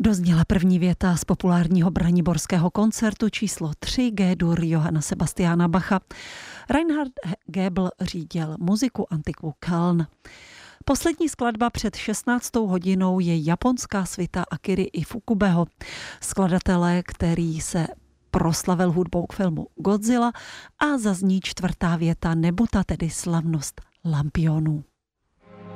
Dozněla první věta z populárního braniborského koncertu číslo 3 G-dur Johanna Sebastiana Bacha. Reinhard Gebel řídil muziku Antiqua Köln. Poslední skladba před 16. hodinou je japonská svita Akiry Ifukubeho, skladatele, který se proslavil hudbou k filmu Godzilla, a zazní čtvrtá věta Nebuta, tedy slavnost lampionů.